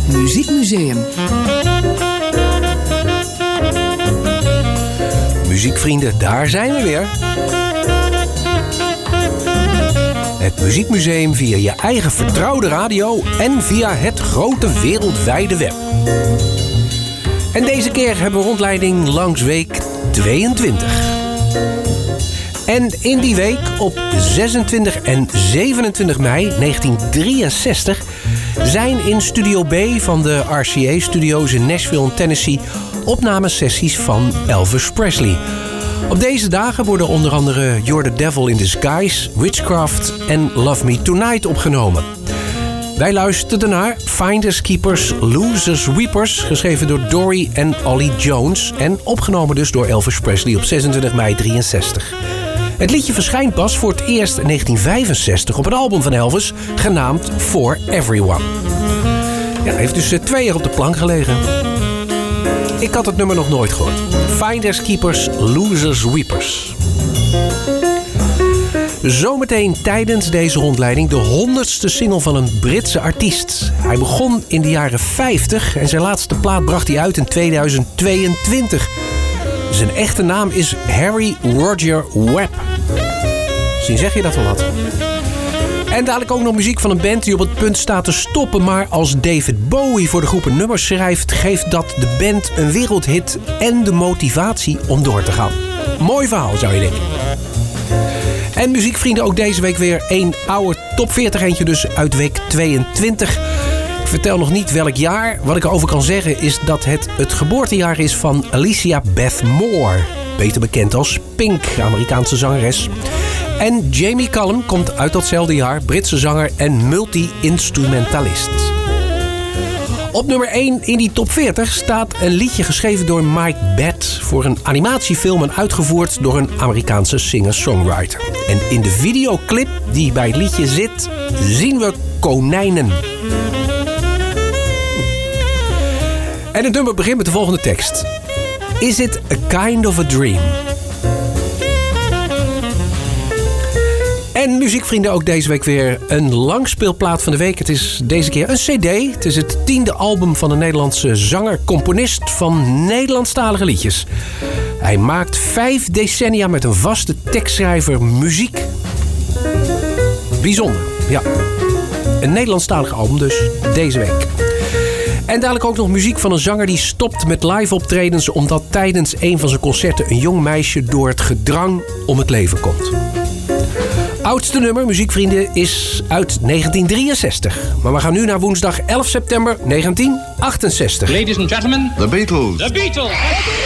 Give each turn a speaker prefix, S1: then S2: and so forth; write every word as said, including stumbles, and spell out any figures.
S1: Het Muziekmuseum.
S2: Muziekvrienden, daar zijn we weer. Het Muziekmuseum via je eigen vertrouwde radio en via het grote wereldwijde web. En deze keer hebben we rondleiding langs week tweeëntwintig. En in die week op zesentwintig en zevenentwintig mei negentien drieënzestig zijn in Studio B van de R C A-studio's in Nashville en Tennessee opnamesessies van Elvis Presley. Op deze dagen worden onder andere You're the Devil in Disguise, Witchcraft en Love Me Tonight opgenomen. Wij luisterden naar Finders Keepers, Losers Weepers, geschreven door Dory en Ollie Jones en opgenomen dus door Elvis Presley op zesentwintig mei drieënzestig. Het liedje verschijnt pas voor het eerst in negentien vijfenzestig op een album van Elvis, genaamd For Everyone. Ja, hij heeft dus twee jaar op de plank gelegen. Ik had het nummer nog nooit gehoord. Finders Keepers, Losers Weepers. Zometeen tijdens deze rondleiding de honderdste single van een Britse artiest. Hij begon in de jaren vijftig en zijn laatste plaat bracht hij uit in tweeduizend tweeëntwintig. Zijn echte naam is Harry Roger Webb. Misschien zeg je dat wel wat. En dadelijk ook nog muziek van een band die op het punt staat te stoppen. Maar als David Bowie voor de groep een nummer schrijft, geeft dat de band een wereldhit en de motivatie om door te gaan. Mooi verhaal, zou je denken. En muziekvrienden, ook deze week weer één oude top veertig eentje dus uit week tweeëntwintig. Ik vertel nog niet welk jaar. Wat ik erover kan zeggen is dat het het geboortejaar is van Alicia Beth Moore. Beter bekend als Pink, Amerikaanse zangeres. En Jamie Cullum komt uit datzelfde jaar, Britse zanger en multi-instrumentalist. Op nummer één in die top veertig staat een liedje geschreven door Mike Batt voor een animatiefilm en uitgevoerd door een Amerikaanse singer-songwriter. En in de videoclip die bij het liedje zit, zien we konijnen. En het nummer begint met de volgende tekst. Is it a kind of a dream? En muziekvrienden, ook deze week weer een langspeelplaat van de week. Het is deze keer een cd. Het is het tiende album van een Nederlandse zanger-componist van Nederlandstalige liedjes. Hij maakt vijf decennia met een vaste tekstschrijver muziek. Bijzonder, ja. Een Nederlandstalig album dus, deze week. En dadelijk ook nog muziek van een zanger die stopt met live optredens omdat tijdens een van zijn concerten een jong meisje door het gedrang om het leven komt. Oudste nummer, muziekvrienden, is uit negentien drieënzestig. Maar we gaan nu naar woensdag elf september negentien achtenzestig.
S3: Ladies and gentlemen,
S4: The Beatles.
S3: The Beatles.